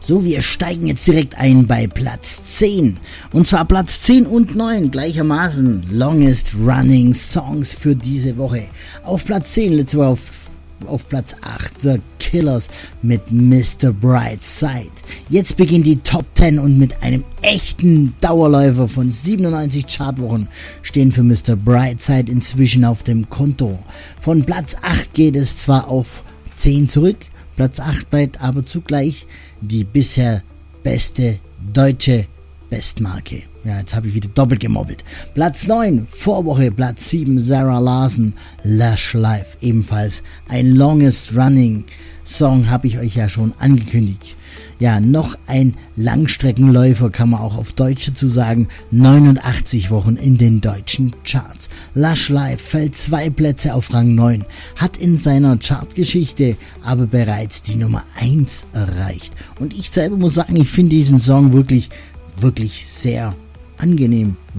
So, wir steigen jetzt direkt ein bei Platz 10. Und zwar Platz 10 und 9 gleichermaßen. Longest Running Songs für diese Woche. Auf Platz 10, letzte Woche auf Platz 8, The Killers mit Mr. Brightside. Jetzt beginnt die Top 10 und mit einem echten Dauerläufer von 97 Chartwochen stehen für Mr. Brightside inzwischen auf dem Konto. Von Platz 8 geht es zwar auf 10 zurück, Platz 8 bleibt aber zugleich die bisher beste deutsche Bestmarke. Ja, jetzt habe ich wieder doppelt gemobbelt. Platz 9, Vorwoche, Platz 7, Zara Larsson, Lush Life. Ebenfalls ein Longest Running Song, habe ich euch ja schon angekündigt. Ja, noch ein Langstreckenläufer, kann man auch auf Deutsch dazu sagen, 89 Wochen in den deutschen Charts. Lush Life fällt 2 Plätze auf Rang 9, hat in seiner Chartgeschichte aber bereits die Nummer 1 erreicht. Und ich selber muss sagen, ich finde diesen Song wirklich sehr angenehm.